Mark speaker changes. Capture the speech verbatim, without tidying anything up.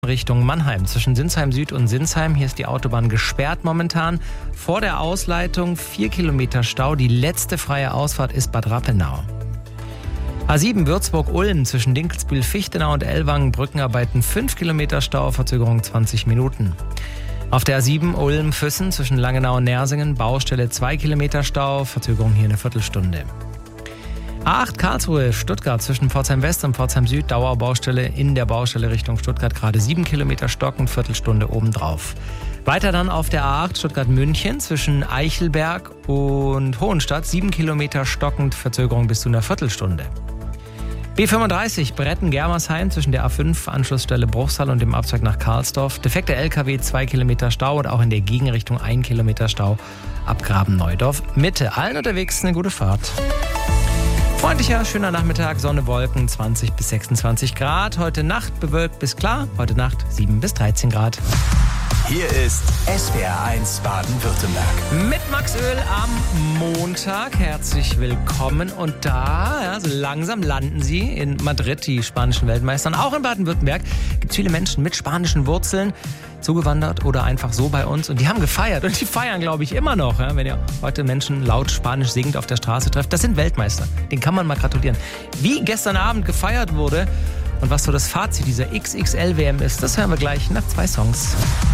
Speaker 1: Richtung Mannheim. Zwischen Sinsheim Süd und Sinsheim. Hier ist die Autobahn gesperrt momentan. Vor der Ausleitung vier Kilometer Stau. Die letzte freie Ausfahrt ist Bad Rappenau. A sieben Würzburg-Ulm zwischen Dinkelsbühl-Fichtenau und Ellwangen. Brückenarbeiten fünf Kilometer Stau. Verzögerung zwanzig Minuten. Auf der A sieben Ulm-Füssen zwischen Langenau und Nersingen. Baustelle zwei Kilometer Stau. Verzögerung hier eine Viertelstunde. A acht Karlsruhe, Stuttgart zwischen Pforzheim West und Pforzheim Süd, Dauerbaustelle in der Baustelle Richtung Stuttgart, gerade sieben Kilometer stockend, Viertelstunde obendrauf. Weiter dann auf der A acht Stuttgart-München zwischen Eichelberg und Hohenstadt, sieben Kilometer stockend, Verzögerung bis zu einer Viertelstunde. B fünfunddreißig Bretten-Germersheim zwischen der A fünf Anschlussstelle Bruchsal und dem Abzweig nach Karlsdorf. Defekter L K W, zwei Kilometer Stau und auch in der Gegenrichtung ein Kilometer Stau ab Graben-Neudorf. Mitte, allen unterwegs eine gute Fahrt. Freundlicher, schöner Nachmittag, Sonne, Wolken, zwanzig bis sechsundzwanzig Grad. Heute Nacht bewölkt bis klar, heute Nacht sieben bis dreizehn Grad.
Speaker 2: Hier ist S W R eins Baden-Württemberg.
Speaker 1: Mit Max Öl am Montag. Herzlich willkommen. Und da, ja, so langsam landen Sie in Madrid, die spanischen Weltmeister. Und auch in Baden-Württemberg gibt es viele Menschen mit spanischen Wurzeln, zugewandert oder einfach so bei uns. Und die haben gefeiert. Und die feiern, glaube ich, immer noch. Ja, wenn ihr heute Menschen laut Spanisch singend auf der Straße trefft. Das sind Weltmeister. Den kann man mal gratulieren. Wie gestern Abend gefeiert wurde und was so das Fazit dieser X X L W M ist, das hören wir gleich nach zwei Songs.